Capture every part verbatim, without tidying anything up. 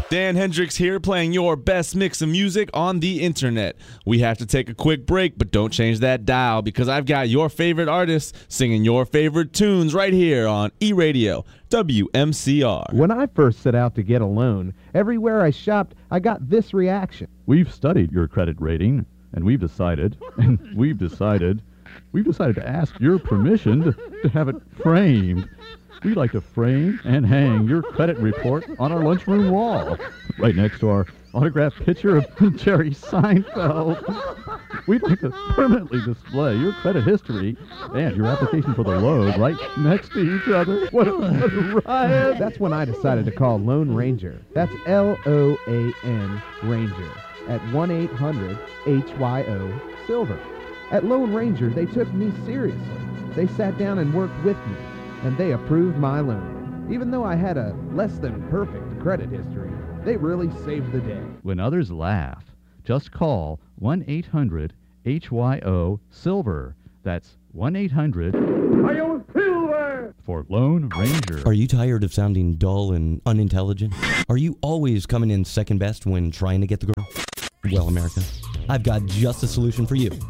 Dan Hendricks here, playing your best mix of music on the internet. We have to take a quick break, but don't change that dial because I've got your favorite artists singing your favorite tunes right here on E-Radio, W M C R. When I first set out to get a loan, everywhere I shopped, I got this reaction. We've studied your credit rating, and we've decided, and we've decided, we've decided to ask your permission to, to have it framed. We'd like to frame and hang your credit report on our lunchroom wall, right next to our autographed picture of Jerry Seinfeld. We'd like to permanently display your credit history and your application for the loan right next to each other. What a, what a riot. That's when I decided to call Lone Ranger. That's L O A N Ranger at one eight hundred H Y O Silver. At Lone Ranger, they took me seriously. They sat down and worked with me, and they approved my loan. Even though I had a less than perfect credit history, they really saved the day. When others laugh, just call one eight hundred H Y O Silver. That's one eight hundred H Y O Silver for Lone Ranger. Are you tired of sounding dull and unintelligent? Are you always coming in second best when trying to get the girl? Well, America, I've got just a solution for you.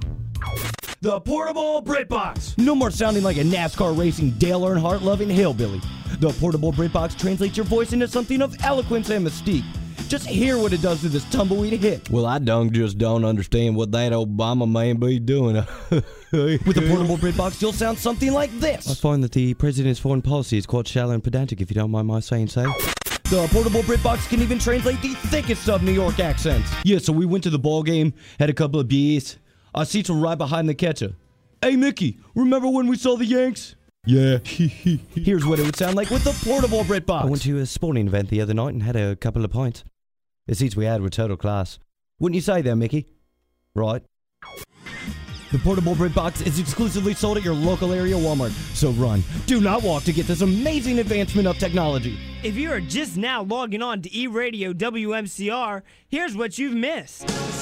The Portable BritBox. No more sounding like a NASCAR racing Dale Earnhardt loving hillbilly. The Portable BritBox translates your voice into something of eloquence and mystique. Just hear what it does to this tumbleweed hick. Well, I don't just don't understand what that Obama man be doing. With the Portable BritBox, you'll sound something like this. I find that the president's foreign policy is quite shallow and pedantic, if you don't mind my saying so. The Portable BritBox can even translate the thickest of New York accents. Yeah, so we went to the ball game, had a couple of beers. Our seats were right behind the catcher. Hey, Mickey, remember when we saw the Yanks? Yeah. Here's what it would sound like with the Portable BritBox. I went to a sporting event the other night and had a couple of pints. The seats we had were total class. Wouldn't you say there, Mickey? Right. The Portable BritBox is exclusively sold at your local area Walmart. So run. Do not walk to get this amazing advancement of technology. If you are just now logging on to E-Radio W M C R, here's what you've missed.